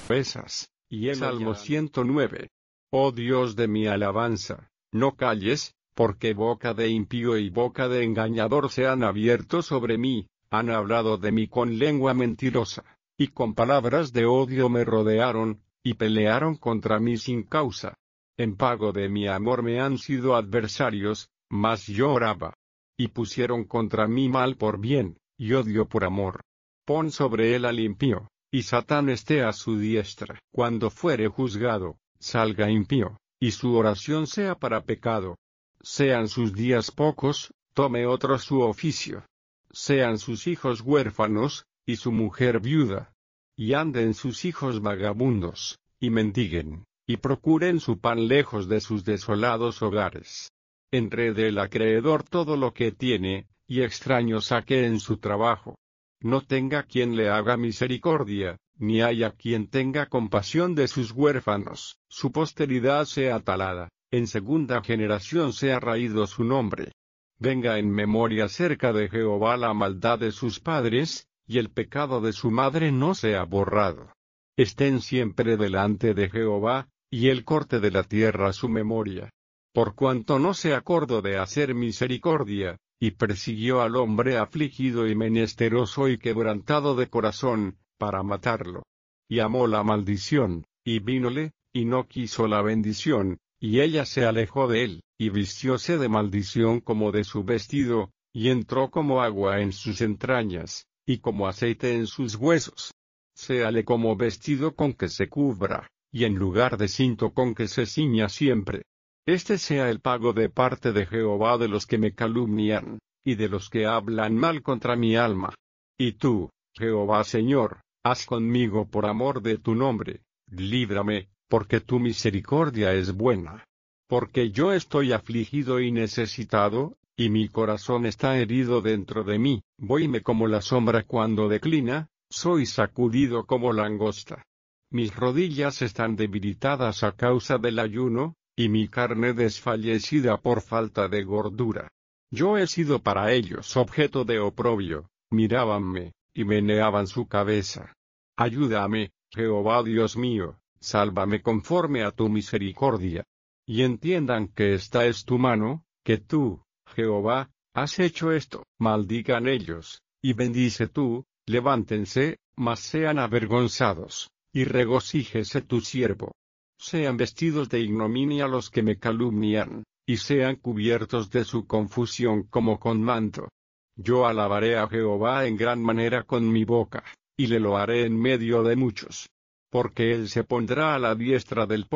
ofensas, y el Salmo 109. Oh Dios de mi alabanza, no calles, porque boca de impío y boca de engañador se han abierto sobre mí, han hablado de mí con lengua mentirosa, y con palabras de odio me rodearon, y pelearon contra mí sin causa. En pago de mi amor me han sido adversarios, mas yo oraba. Y pusieron contra mí mal por bien, y odio por amor. Pon sobre él al impío, y Satán esté a su diestra. Cuando fuere juzgado, salga impío, y su oración sea para pecado. Sean sus días pocos, tome otro su oficio. Sean sus hijos huérfanos, y su mujer viuda. Y anden sus hijos vagabundos, y mendiguen, y procuren su pan lejos de sus desolados hogares. Enrede el acreedor todo lo que tiene, y extraño saque en su trabajo. No tenga quien le haga misericordia, ni haya quien tenga compasión de sus huérfanos. Su posteridad sea talada, en segunda generación sea raído su nombre. Venga en memoria cerca de Jehová la maldad de sus padres, y el pecado de su madre no sea borrado. Estén siempre delante de Jehová, y él corte de la tierra su memoria. Por cuanto no se acordó de hacer misericordia, y persiguió al hombre afligido y menesteroso y quebrantado de corazón, para matarlo. Y amó la maldición, y vínole, y no quiso la bendición, y ella se alejó de él, y vistióse de maldición como de su vestido, y entró como agua en sus entrañas, y como aceite en sus huesos. Séale como vestido con que se cubra, y en lugar de cinto con que se ciña siempre. Este sea el pago de parte de Jehová de los que me calumnian, y de los que hablan mal contra mi alma. Y tú, Jehová Señor, haz conmigo por amor de tu nombre, líbrame, porque tu misericordia es buena. Porque yo estoy afligido y necesitado, y mi corazón está herido dentro de mí, voyme como la sombra cuando declina, soy sacudido como langosta. Mis rodillas están debilitadas a causa del ayuno, y mi carne desfallecida por falta de gordura. Yo he sido para ellos objeto de oprobio, mirábanme, y meneaban su cabeza. Ayúdame, Jehová Dios mío, sálvame conforme a tu misericordia. Y entiendan que esta es tu mano, que tú, Jehová, has hecho esto. Maldigan ellos, y bendice tú, levántense, mas sean avergonzados, y regocíjese tu siervo. Sean vestidos de ignominia los que me calumnian, y sean cubiertos de su confusión como con manto. Yo alabaré a Jehová en gran manera con mi boca, y le loaré en medio de muchos. Porque él se pondrá a la diestra del